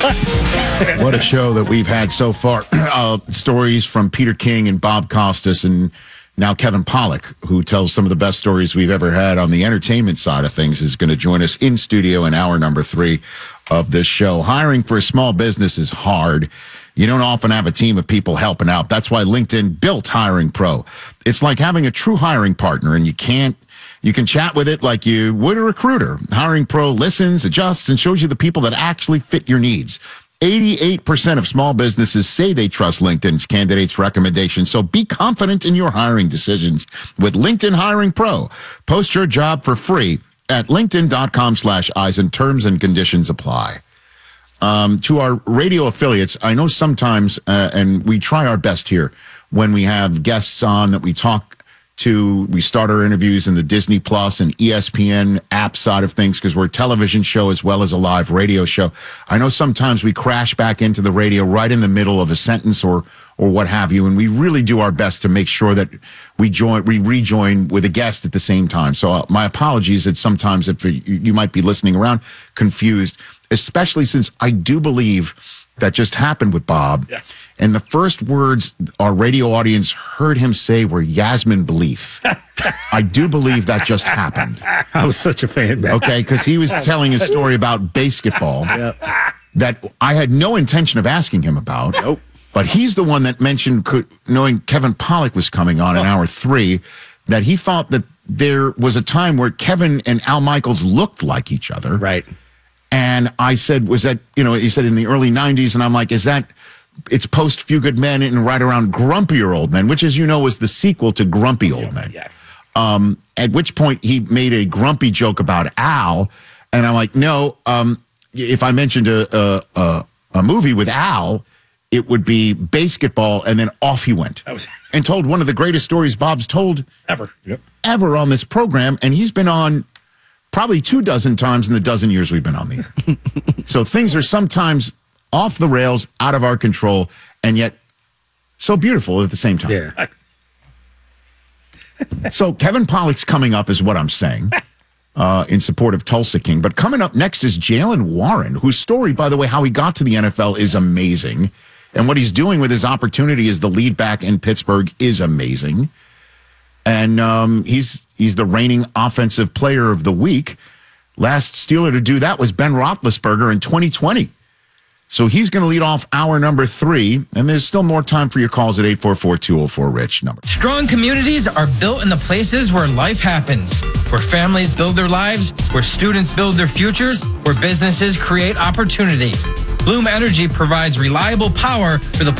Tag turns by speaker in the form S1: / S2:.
S1: What a show that we've had so far. Stories from Peter King and Bob Costas, and now Kevin Pollak, who tells some of the best stories we've ever had on the entertainment side of things, is going to join us in studio in hour number 3 of this show. Hiring for a small business is hard. You don't often have a team of people helping out. That's why LinkedIn built Hiring Pro. It's like having a true hiring partner, and you can chat with it like you would a recruiter. Hiring Pro listens, adjusts, and shows you the people that actually fit your needs. 88% of small businesses say they trust LinkedIn's candidates' recommendations, so be confident in your hiring decisions with LinkedIn Hiring Pro. Post your job for free at linkedin.com/Eisen. Terms and conditions apply. To our radio affiliates, I know sometimes, and we try our best here, when we have guests on that we start our interviews in the Disney Plus and ESPN app side of things, because we're a television show as well as a live radio show. I know sometimes we crash back into the radio right in the middle of a sentence or what have you, and we really do our best to make sure that we rejoin with a guest at the same time. So my apologies that sometimes if you might be listening around confused, especially since I do believe that just happened with Bob. Yeah. And the first words our radio audience heard him say were Yasmin Belief. I do believe that just happened.
S2: I was such a fan.
S1: Okay, because he was telling a story about basketball that I had no intention of asking him about.
S2: Nope.
S1: But he's the one that mentioned, knowing Kevin Pollak was coming on in hour 3, that he thought that there was a time where Kevin and Al Michaels looked like each other.
S2: Right.
S1: And I said, was that, he said in the early 90s, and I'm like, it's post Few Good Men and right around Grumpier Old Men, which, as you know, was the sequel to Grumpy Old Men.
S2: Yeah.
S1: At which point he made a grumpy joke about Al, and I'm like, no, if I mentioned a movie with Al, it would be Basketball, and then off he went. And told one of the greatest stories Bob's told ever on this program, and he's been on probably 24 times in the dozen years we've been on the air. So things are sometimes off the rails, out of our control, and yet so beautiful at the same time.
S2: Yeah.
S1: So Kevin Pollak's coming up is what I'm saying in support of Tulsa King. But coming up next is Jaylen Warren, whose story, by the way, how he got to the NFL is amazing. And what he's doing with his opportunity as the lead back in Pittsburgh is amazing. And he's the reigning offensive player of the week. Last Steeler to do that was Ben Roethlisberger in 2020. So he's going to lead off hour number 3, and there's still more time for your calls at 844-204-RICH.
S3: Strong communities are built in the places where life happens, where families build their lives, where students build their futures, where businesses create opportunity. Bloom Energy provides reliable power for the